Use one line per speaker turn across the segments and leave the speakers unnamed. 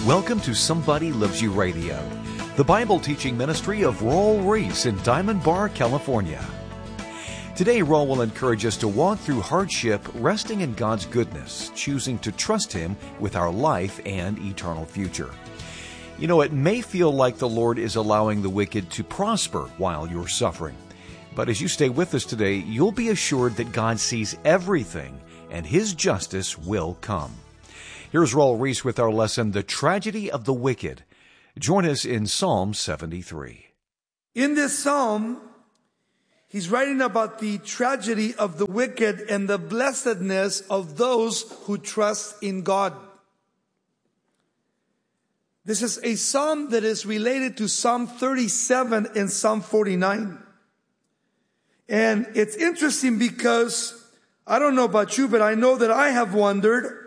Welcome to Somebody Loves You Radio, the Bible teaching ministry of Raul Ries in Diamond Bar, California. Today, Raul will encourage us to walk through hardship, resting in God's goodness, choosing to trust Him with our life and eternal future. You know, it may feel like the Lord is allowing the wicked to prosper while you're suffering. But as you stay with us today, you'll be assured that God sees everything and His justice will come. Here's Raul Ries with our lesson, The Tragedy of the Wicked. Join us in Psalm 73.
In this psalm, he's writing about the tragedy of the wicked and the blessedness of those who trust in God. This is a psalm that is related to Psalm 37 and Psalm 49. And it's interesting because, I don't know about you, but I know that I have wondered,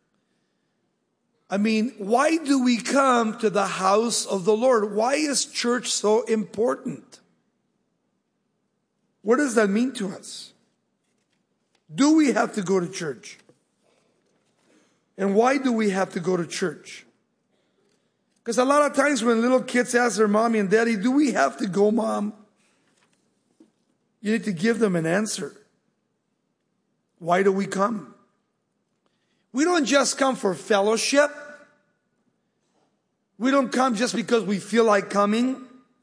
why do we come to the house of the Lord? Why is church so important? What does that mean to us? Do we have to go to church? And why do we have to go to church? Because a lot of times when little kids ask their mommy and daddy, do we have to go, Mom? You need to give them an answer. Why do we come? We don't just come for fellowship. We don't come just because we feel like coming.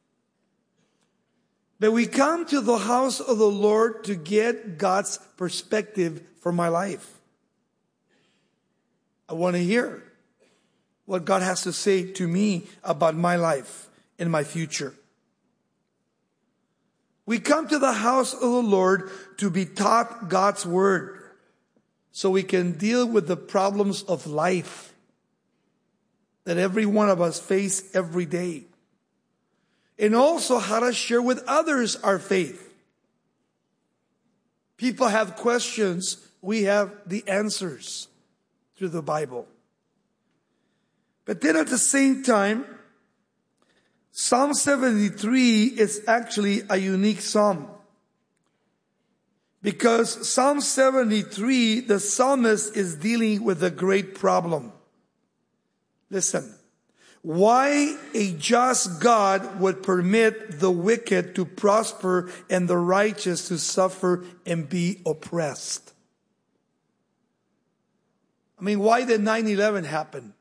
But we come to the house of the Lord to get God's perspective for my life. I want to hear what God has to say to me about my life and my future. We come to the house of the Lord to be taught God's word so we can deal with the problems of life that every one of us face every day. And also how to share with others our faith. People have questions. We have the answers through the Bible. But then at the same time, Psalm 73 is actually a unique psalm. Because Psalm 73, the psalmist is dealing with a great problem. Listen, why a just God would permit the wicked to prosper and the righteous to suffer and be oppressed? Why did 9/11 happen?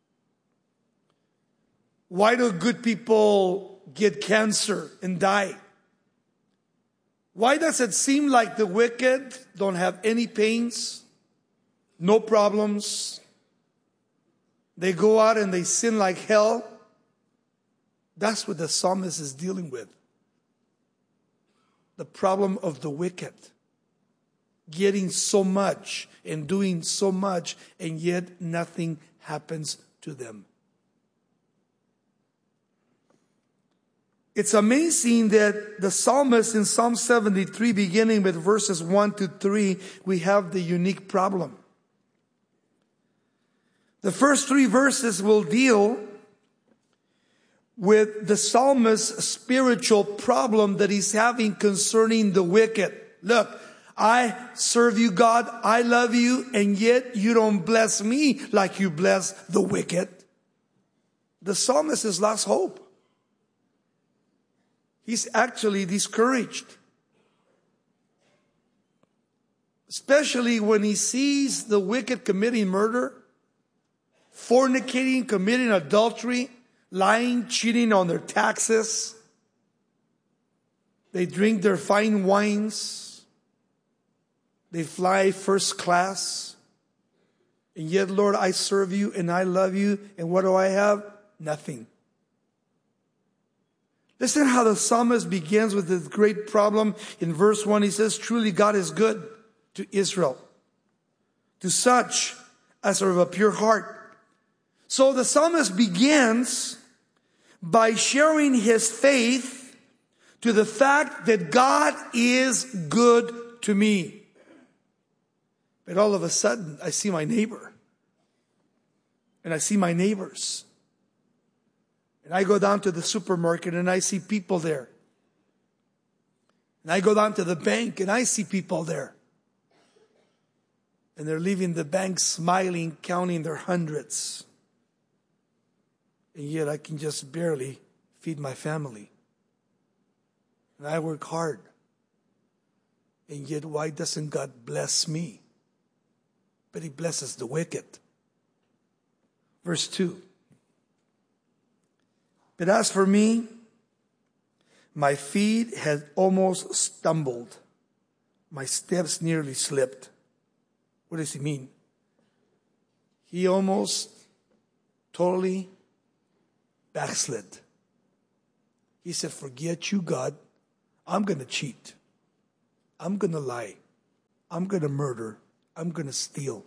Why do good people get cancer and die? Why does it seem like the wicked don't have any pains, no problems? They go out and they sin like hell. That's what the psalmist is dealing with. The problem of the wicked. Getting so much and doing so much, and yet nothing happens to them. It's amazing that the psalmist in Psalm 73, beginning with verses 1 to 3, we have the unique problem. The first 3 verses will deal with the psalmist's spiritual problem that he's having concerning the wicked. Look, I serve you, God, I love you, and yet you don't bless me like you bless the wicked. The psalmist has lost hope. He's actually discouraged. Especially when he sees the wicked committing murder, fornicating, committing adultery, lying, cheating on their taxes. They drink their fine wines. They fly first class. And yet, Lord, I serve you and I love you. And what do I have? Nothing. Listen how the psalmist begins with this great problem. In verse 1, he says, truly God is good to Israel, to such as are of a pure heart. So the psalmist begins by sharing his faith to the fact that God is good to me. But all of a sudden, I see my neighbor. And I see my neighbors. And I go down to the supermarket and I see people there. And I go down to the bank and I see people there. And they're leaving the bank smiling, counting their hundreds. and yet I can just barely feed my family. And I work hard. And yet why doesn't God bless me? But He blesses the wicked. Verse 2. But as for me, my feet had almost stumbled. My steps nearly slipped. What does he mean? He almost totally backslid. He said, forget you, God. I'm going to cheat. I'm going to lie. I'm going to murder. I'm going to steal.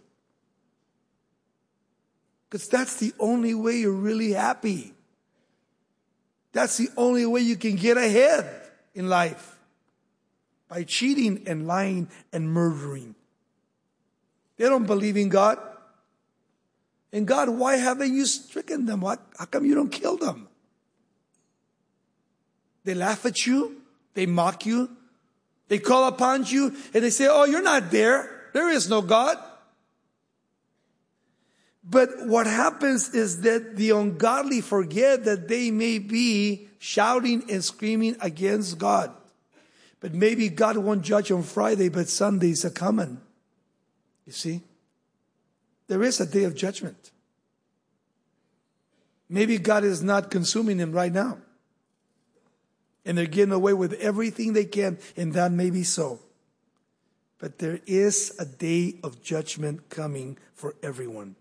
Because that's the only way you're really happy. That's the only way you can get ahead in life. By cheating and lying and murdering. They don't believe in God. And God, why haven't you stricken them? How come you don't kill them? They laugh at you. They mock you. They call upon you and they say, oh, you're not there. There is no God. But what happens is that the ungodly forget that they may be shouting and screaming against God. But maybe God won't judge on Friday, but Sundays are coming. You see? There is a day of judgment. Maybe God is not consuming them right now. And they're getting away with everything they can, and that may be so. But there is a day of judgment coming for everyone.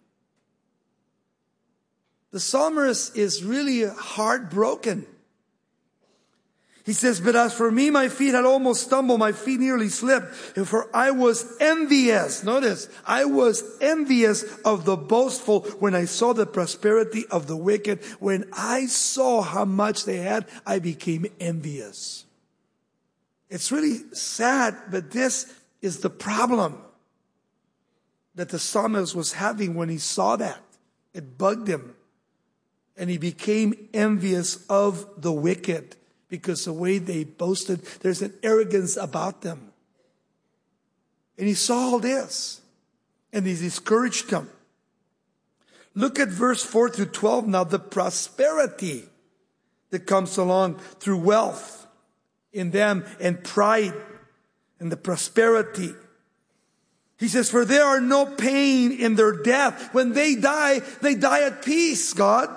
The psalmist is really heartbroken. He says, but as for me, my feet had almost stumbled. My feet nearly slipped. And for I was envious. Notice, I was envious of the boastful when I saw the prosperity of the wicked. When I saw how much they had, I became envious. It's really sad, but this is the problem that the psalmist was having when he saw that. It bugged him. And he became envious of the wicked. Because the way they boasted, there's an arrogance about them. And he saw all this. And he discouraged them. Look at verse 4 through 12 now. The prosperity that comes along through wealth in them and pride and the prosperity. He says, for there are no pain in their death. When they die at peace, God.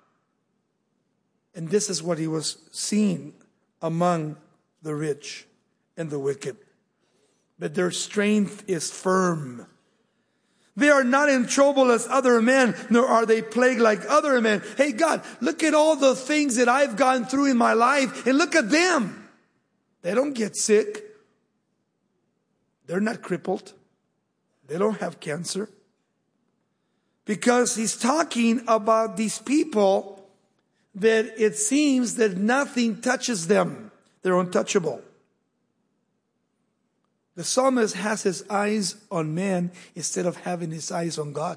And this is what he was seeing among the rich and the wicked. But their strength is firm. They are not in trouble as other men, nor are they plagued like other men. Hey God, look at all the things that I've gone through in my life, and look at them. They don't get sick. They're not crippled. They don't have cancer. Because he's talking about these people that it seems that nothing touches them. They're untouchable. The psalmist has his eyes on man instead of having his eyes on God.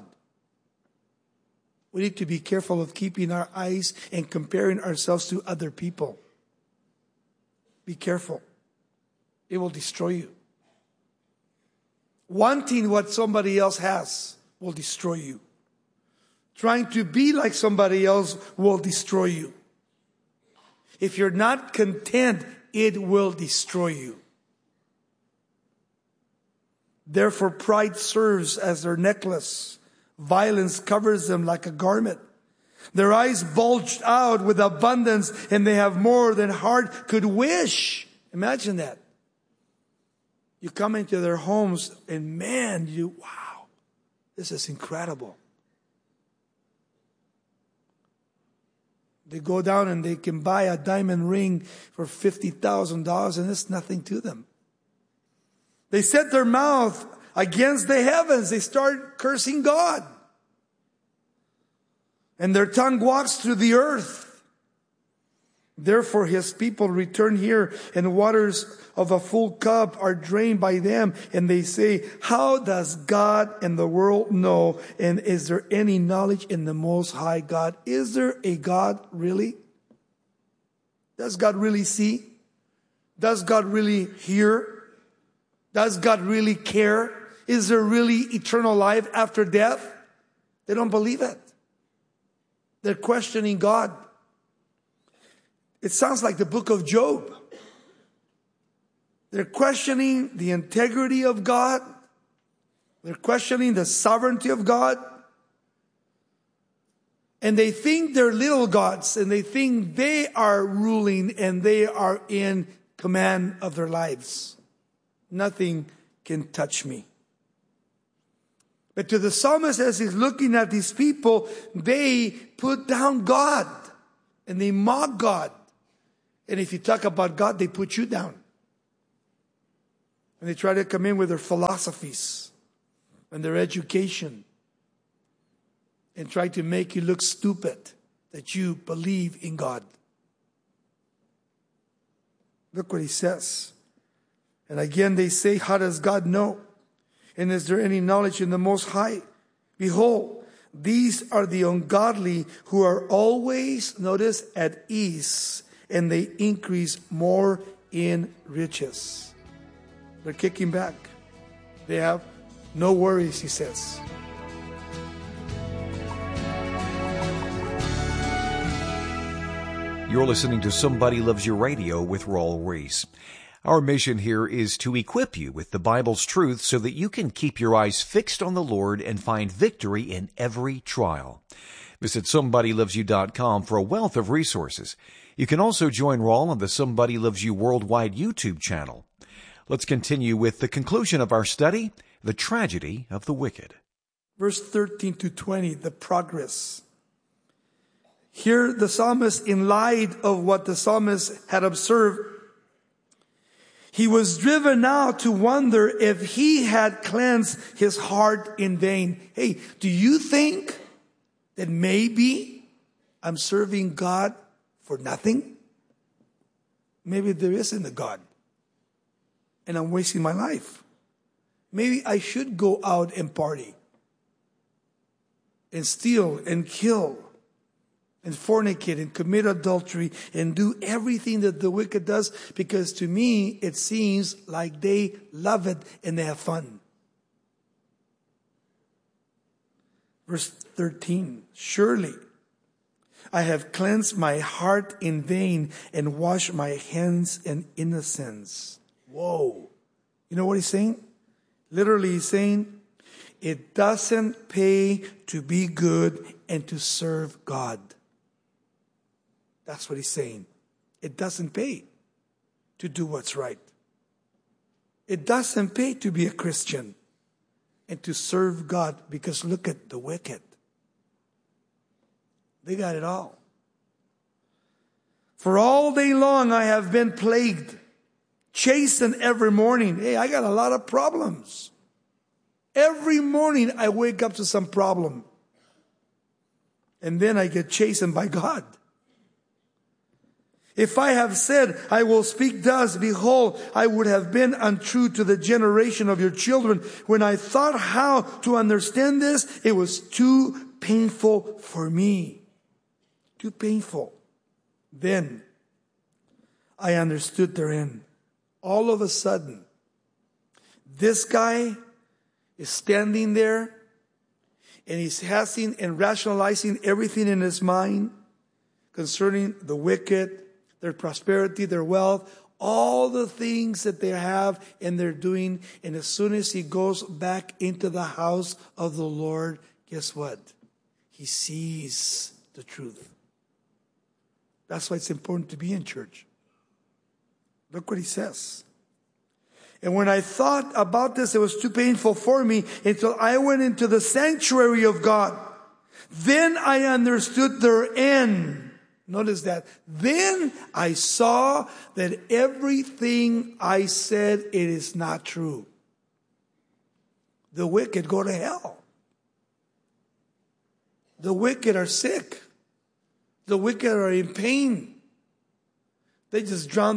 We need to be careful of keeping our eyes and comparing ourselves to other people. Be careful. It will destroy you. Wanting what somebody else has will destroy you. Trying to be like somebody else will destroy you. If you're not content, it will destroy you. Therefore, pride serves as their necklace. Violence covers them like a garment. Their eyes bulged out with abundance, and they have more than heart could wish. Imagine that. You come into their homes, and man, wow, this is incredible. They go down and they can buy a diamond ring for $50,000 and it's nothing to them. They set their mouth against the heavens. They start cursing God. And their tongue walks through the earth. Therefore his people return here, and waters of a full cup are drained by them. And they say, how does God and the world know? And is there any knowledge in the Most High God? Is there a God really? Does God really see? Does God really hear? Does God really care? Is there really eternal life after death? They don't believe it. They're questioning God. It sounds like the book of Job. They're questioning the integrity of God. They're questioning the sovereignty of God. And they think they're little gods, and they think they are ruling and they are in command of their lives. Nothing can touch me. But to the psalmist, as he's looking at these people, they put down God and they mock God. And if you talk about God, they put you down. And they try to come in with their philosophies and their education and try to make you look stupid that you believe in God. Look what he says. And again they say, how does God know? And is there any knowledge in the Most High? Behold, these are the ungodly who are always, notice, at ease, and they increase more in riches. They're kicking back. They have no worries, he says.
You're listening to Somebody Loves You Radio with Raul Ries. Our mission here is to equip you with the Bible's truth so that you can keep your eyes fixed on the Lord and find victory in every trial. Visit SomebodyLovesYou.com for a wealth of resources. You can also join Raul on the Somebody Loves You Worldwide YouTube channel. Let's continue with the conclusion of our study, the tragedy of the wicked.
Verse 13 to 20, the progress. Here the psalmist, in light of what the psalmist had observed, he was driven now to wonder if he had cleansed his heart in vain. Hey, do you think that maybe I'm serving God for nothing? Maybe there isn't a God and I'm wasting my life. Maybe I should go out and party and steal and kill and fornicate and commit adultery and do everything that the wicked does, because to me it seems like they love it and they have fun. Verse 13, surely I have cleansed my heart in vain and washed my hands in innocence. Whoa. You know what he's saying? Literally he's saying, it doesn't pay to be good and to serve God. That's what he's saying. It doesn't pay to do what's right. It doesn't pay to be a Christian and to serve God, because look at the wicked. They got it all. For all day long I have been plagued, chastened every morning. Hey, I got a lot of problems. Every morning I wake up to some problem. And then I get chastened by God. If I have said, I will speak thus, behold, I would have been untrue to the generation of your children. When I thought how to understand this, it was too painful for me. Too painful. Then I understood therein. All of a sudden, this guy is standing there and he's hasting and rationalizing everything in his mind concerning the wicked, their prosperity, their wealth, all the things that they have and they're doing. And as soon as he goes back into the house of the Lord, guess what? He sees the truth. That's why it's important to be in church. Look what he says. And when I thought about this, it was too painful for me until I went into the sanctuary of God. Then I understood their end. Notice that. Then I saw that everything I said, it is not true. The wicked go to hell. The wicked are sick. The wicked are in pain. They just drown